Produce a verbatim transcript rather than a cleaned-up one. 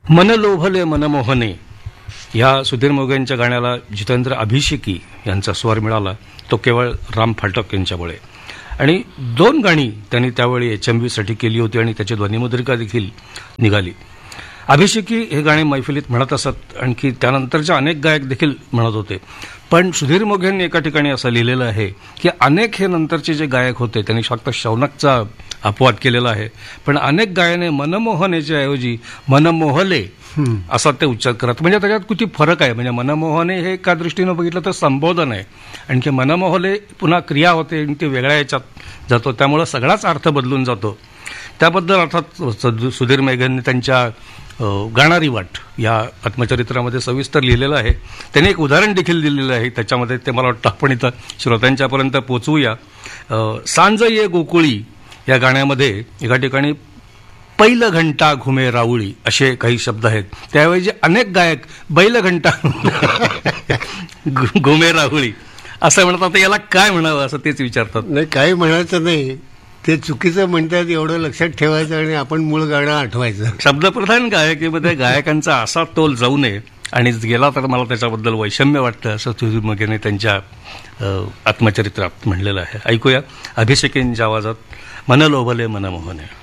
मन लोभले मनमोहने या सुधीर मोघेंच्या गाण्याला जितेंद्र अभिषेकी यांचा स्वर मिळाला, तो केवळ राम फाटक यांच्यामुळे. आणि दोन गाणी त्यांनी त्यावेळी एच एम व्हीसाठी केली होती आणि त्याची ध्वनिमुद्रिका देखील निघाली. अभिषेकी हे गाणे मैफिलीत म्हणत असत, आणखी त्यानंतरचे अनेक गायक देखील म्हणत होते. पण सुधीर मोघेंनी एका ठिकाणी असं लिहिलेलं आहे की अनेक हे नंतरचे जे गायक होते त्यांनी फक्त शौनकचा अपवाद केलेला आहे, पण अनेक गायने मनमोहनेच्या ऐवजी मनमोहले असा ते उच्चार करत. म्हणजे त्याच्यात किती फरक आहे. म्हणजे मनमोहने हे एका दृष्टीनं बघितलं तर संबोधन आहे, आणखी मनमोहले पुन्हा क्रिया होते आणि ते वेगळ्या याच्यात जातो, त्यामुळं सगळाच अर्थ बदलून जातो. त्याबद्दल अर्थात सुधीर मोघेंनी त्यांच्या गाणारी वाट या आत्मचरित्रामध्ये सविस्तर लिहिलेलं आहे. त्यांनी एक उदाहरण देखील दिलेलं आहे त्याच्यामध्ये, ते मला वाटतं आपण इथं श्रोत्यांच्यापर्यंत पोचवूया. सांज ये गोकुळी या गाण्यामध्ये एका ठिकाणी पैल घंटा घुमे राऊळी असे काही शब्द आहेत, त्याऐवजी अनेक गायक बैल घंटा घुमे राऊळी असं म्हणतात. आता याला काय म्हणावं असं तेच विचारतात. नाही, काही म्हणायचं नाही, ते चुकीचं म्हणतात एवढं लक्षात ठेवायचं आणि आपण मूळ गाणं आठवायचं. शब्दप्रधान गायकीमध्ये गायकांचा असा तोल जाऊ नये आणि गेला तर मला त्याच्याबद्दल वैषम्य वाटतं असं सुधीर मोघेने त्यांच्या आत्मचरित्रात म्हणलेलं आहे. ऐकूया अभिषेकींच्या आवाजात मन लोभले मनमोहने.